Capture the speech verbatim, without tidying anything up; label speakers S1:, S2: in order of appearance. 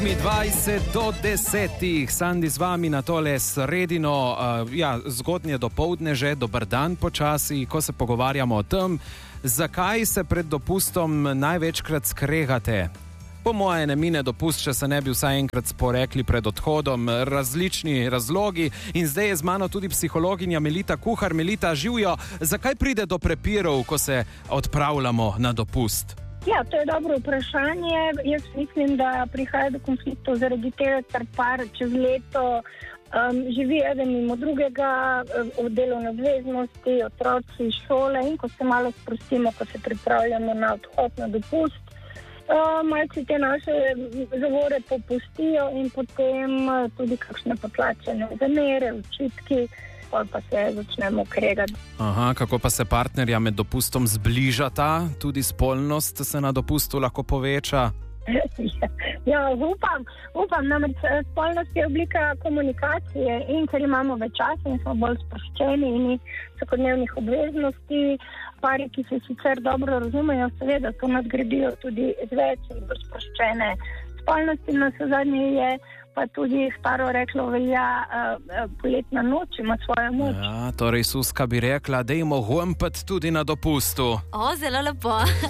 S1: dvajset do desetih, Sandi z vami na tole sredino, uh, ja, zgodnje dopoldne že, dober dan počasi, ko se pogovarjamo o tem, zakaj se pred dopustom največkrat skregate. Po moje ne mine dopust, če se ne bi vsaj enkrat sporekli pred odhodom, različni razlogi in zdaj je z mano tudi psihologinja Melita Kuhar. Melita, živjo, zakaj pride do prepirov, ko se odpravljamo na dopust?
S2: Ja, to je dobro vprašanje. Jaz mislim, da prihaja do konfliktov zaradi tega, ker par čez leto um, živi eden mimo drugega, v delovne obveznosti, otroci, šole in ko se malo sprostimo, ko se pripravljamo na odhod na dopust, uh, malce te naše zavore popustijo in potem uh, tudi kakšne potlačene zamere, očitki, pa se začnemo kregati.
S1: Aha, kako pa se partnerja med dopustom zbližata? Tudi spolnost se na dopustu lahko poveča?
S2: Ja, upam, upam, namreč spolnost je oblika komunikacije in ker imamo več časa in smo bolj sproščeni in vsakodnevnih obveznosti, pari, ki se sicer dobro razumejo, seveda to nadgradijo tudi z več in bolj sproščene spolnosti. Na zadnje je pa tudi staro reklo velja, uh, poletna noč ima svojo moč.
S1: Ja, torej Suska bi rekla, dejmo humpet tudi na dopustu.
S3: O, zelo lepo.